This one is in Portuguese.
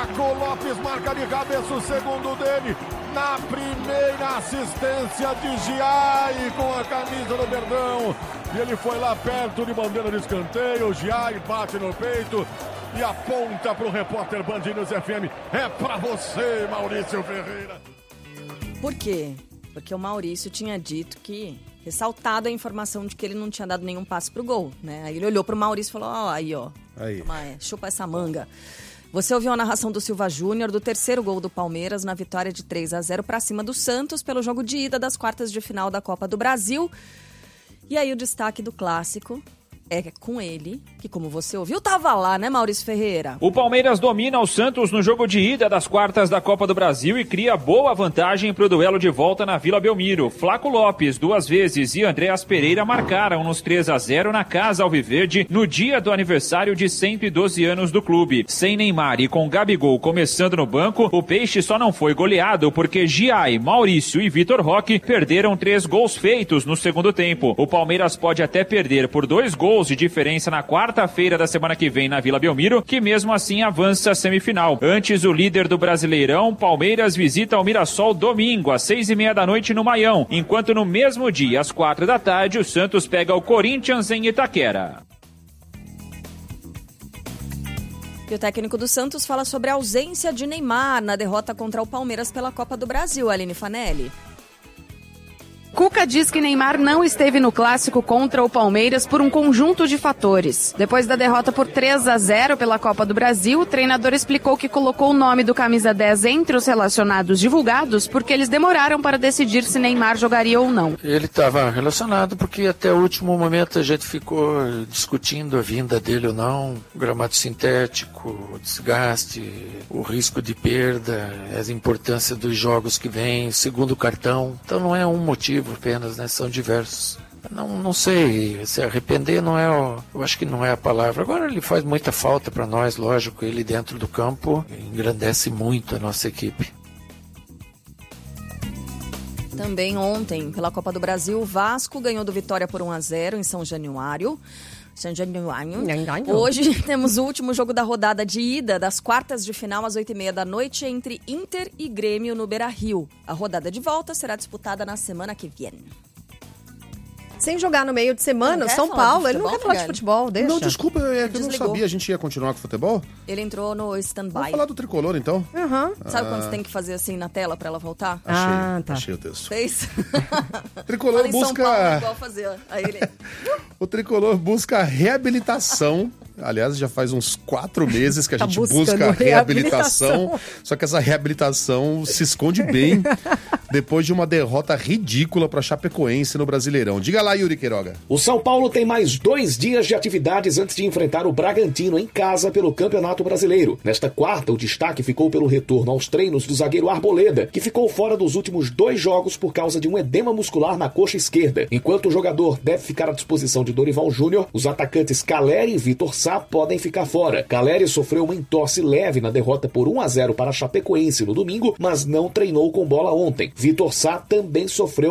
Flaco Lopes marca de cabeça o segundo dele. Na primeira assistência de Giai com a camisa do Verdão. E ele foi lá perto de bandeira de escanteio. O Giai bate no peito e aponta para o repórter Band News FM. É para você, Maurício Ferreira. Por quê? Porque o Maurício tinha dito que... ressaltado a informação de que ele não tinha dado nenhum passe pro gol, né? Aí ele olhou pro Maurício e falou, aí. Chupa essa manga. Você ouviu a narração do Silva Júnior do terceiro gol do Palmeiras na vitória de 3-0 para cima do Santos pelo jogo de ida das quartas de final da Copa do Brasil. E aí o destaque do clássico é com ele, que como você ouviu, tava lá, né, Maurício Ferreira? O Palmeiras domina o Santos no jogo de ida das quartas da Copa do Brasil e cria boa vantagem para o duelo de volta na Vila Belmiro. Flaco Lopes, 2 vezes, e Andréas Pereira marcaram nos 3-0 na Casa Alviverde no dia do aniversário de 112 anos do clube. Sem Neymar e com Gabigol começando no banco, o Peixe só não foi goleado porque Giai, Maurício e Vitor Roque perderam 3 gols feitos no segundo tempo. O Palmeiras pode até perder por 2 gols de diferença na quarta-feira da semana que vem na Vila Belmiro, que mesmo assim avança à semifinal. Antes, o líder do Brasileirão, Palmeiras, visita o Mirassol domingo, às 6:30 da noite no Maião, enquanto no mesmo dia, às 4 da tarde, o Santos pega o Corinthians em Itaquera. E o técnico do Santos fala sobre a ausência de Neymar na derrota contra o Palmeiras pela Copa do Brasil, Aline Fanelli. Cuca diz que Neymar não esteve no clássico contra o Palmeiras por um conjunto de fatores. Depois da derrota por 3-0 pela Copa do Brasil, o treinador explicou que colocou o nome do camisa 10 entre os relacionados divulgados porque eles demoraram para decidir se Neymar jogaria ou não. Ele estava relacionado porque até o último momento a gente ficou discutindo a vinda dele ou não, o gramado sintético, o desgaste, o risco de perda, a importância dos jogos que vêm, segundo cartão. Então não é um motivo apenas, né? São diversos. Não sei, se arrepender não é, eu acho que não é a palavra. Agora ele faz muita falta para nós, lógico, ele dentro do campo engrandece muito a nossa equipe. Também ontem, pela Copa do Brasil, o Vasco ganhou do Vitória por 1-0 em São Januário. Hoje temos o último jogo da rodada de ida das quartas de final às 8:30 da noite entre Inter e Grêmio no Beira-Rio. A rodada de volta será disputada na semana que vem. Sem jogar no meio de semana, São Paulo, ele não quer falar de futebol, deixa. Não, desculpa, é que eu não sabia, a gente ia continuar com o futebol? Ele entrou no stand-by. Vamos falar do Tricolor, então? Sabe quando você tem que fazer assim na tela pra ela voltar? Achei o texto. Fez? Tricolor busca... São Paulo, igual fazer. Aí ele... O Tricolor busca reabilitação. Aliás, já faz uns 4 meses que a gente busca reabilitação. Só que essa reabilitação se esconde bem depois de uma derrota ridícula para a Chapecoense no Brasileirão. Diga lá, Yuri Queiroga. O São Paulo tem mais 2 dias de atividades antes de enfrentar o Bragantino em casa pelo Campeonato Brasileiro. Nesta quarta, o destaque ficou pelo retorno aos treinos do zagueiro Arboleda, que ficou fora dos últimos 2 jogos por causa de um edema muscular na coxa esquerda. Enquanto o jogador deve ficar à disposição de Dorival Júnior, os atacantes Caleri e Vitor Sá podem ficar fora. Caleri sofreu uma entorse leve na derrota por 1-0 para a Chapecoense no domingo, mas não treinou com bola ontem. Vitor Sá também sofreu